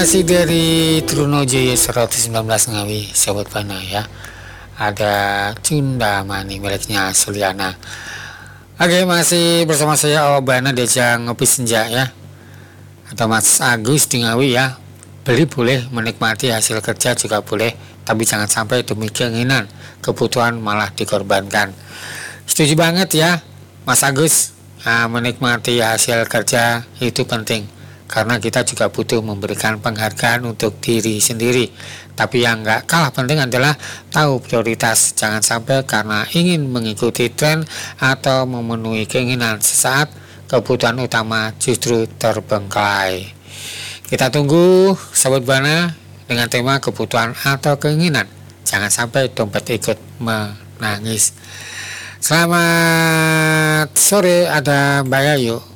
Masih dari Trunojoyo 119 Ngawi, Sobat Bana ya. Ada Cunda Mani miliknya Suliana. Oke, masih bersama saya Awabana Dejang Ngopi Senja ya. Atau Mas Agus di Ngawi ya. Beli boleh, menikmati hasil kerja juga boleh, tapi jangan sampai demi keinginan, kebutuhan malah dikorbankan. Setuju banget ya Mas Agus. Menikmati hasil kerja itu penting, karena kita juga butuh memberikan penghargaan untuk diri sendiri. Tapi yang gak kalah penting adalah tahu prioritas. Jangan sampai karena ingin mengikuti tren atau memenuhi keinginan sesaat, kebutuhan utama justru terbengkalai. Kita tunggu Sobat Bana dengan tema kebutuhan atau keinginan. Jangan sampai dompet ikut menangis. Selamat sore, ada Mbak Yayu.